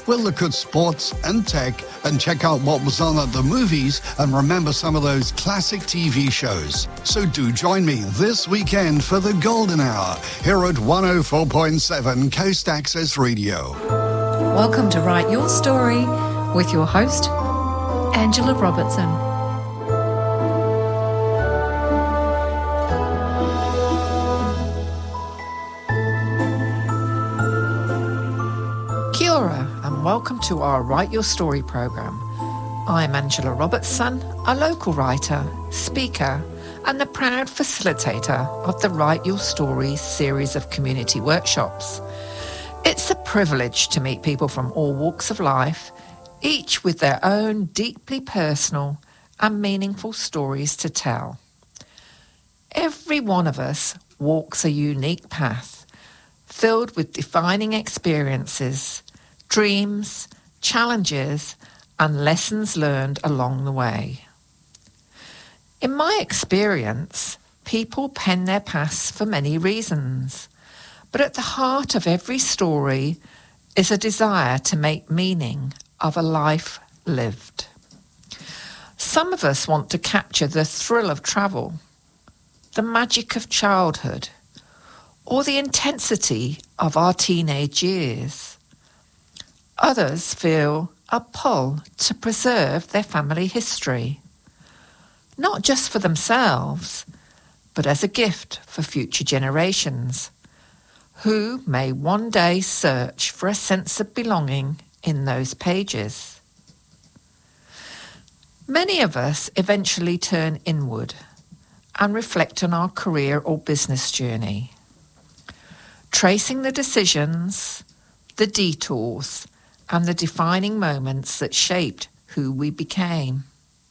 We'll look at sports and tech and check out what was on at the movies and remember some of those classic TV shows. So do join me this weekend for the Golden Hour here at 104.7 Coast Access Radio. Welcome to Write Your Story with your host, Angela Robertson. Kia ora, and welcome to our Write Your Story program. I'm Angela Robertson, a local writer, speaker, and the proud facilitator of the Write Your Story series of community workshops. It's a privilege to meet people from all walks of life, each with their own deeply personal and meaningful stories to tell. Every one of us walks a unique path, filled with defining experiences, dreams, challenges, and lessons learned along the way. In my experience, people pen their paths for many reasons, but at the heart of every story is a desire to make meaning of a life lived. Some of us want to capture the thrill of travel, the magic of childhood, or the intensity of our teenage years. Others feel a pull to preserve their family history, not just for themselves, but as a gift for future generations, who may one day search for a sense of belonging in those pages. Many of us eventually turn inward and reflect on our career or business journey, tracing the decisions, the detours, and the defining moments that shaped who we became.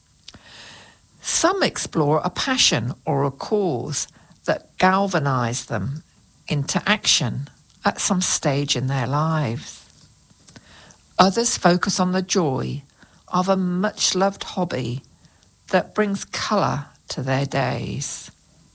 Some explore a passion or a cause that galvanized them into action at some stage in their lives. Others focus on the joy of a much-loved hobby that brings colour to their days.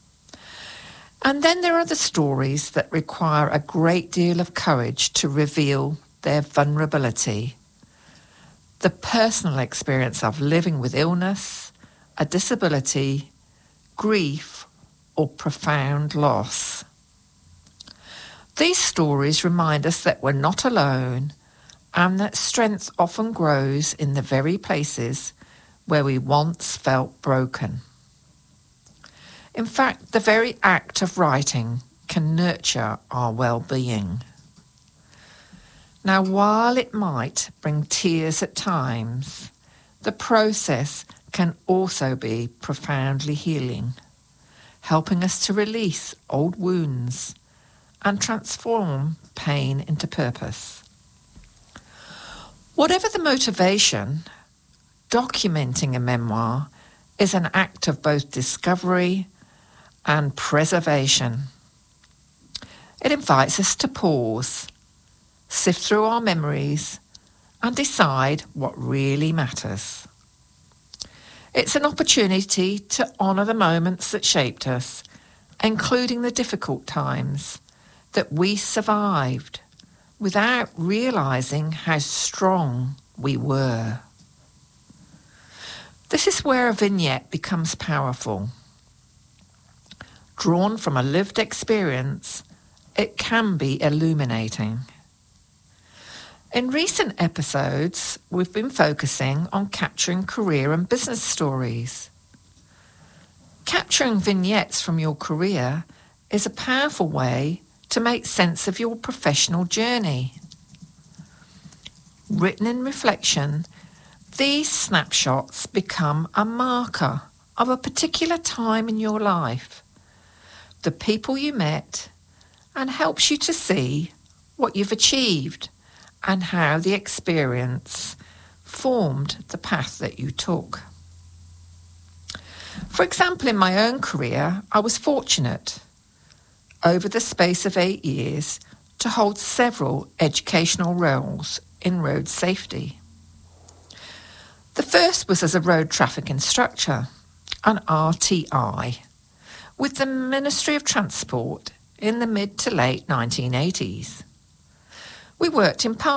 And then there are the stories that require a great deal of courage to reveal their vulnerability, the personal experience of living with illness, a disability, grief, or profound loss. These stories remind us that we're not alone and that strength often grows in the very places where we once felt broken. In fact, the very act of writing can nurture our well-being. Now, while it might bring tears at times, the process can also be profoundly healing, helping us to release old wounds and transform pain into purpose. Whatever the motivation, documenting a memoir is an act of both discovery and preservation. It invites us to pause, sift through our memories, and decide what really matters. It's an opportunity to honour the moments that shaped us, including the difficult times that we survived without realising how strong we were. This is where a vignette becomes powerful. Drawn from a lived experience, it can be illuminating. In recent episodes, we've been focusing on capturing career and business stories. Capturing vignettes from your career is a powerful way to make sense of your professional journey. Written in reflection, these snapshots become a marker of a particular time in your life, the people you met, and helps you to see what you've achieved and how the experience formed the path that you took. For example, in my own career, I was fortunate, over the space of 8 years, to hold several educational roles in road safety. The first was as a road traffic instructor, an RTI, with the Ministry of Transport in the mid to late 1980s. We worked in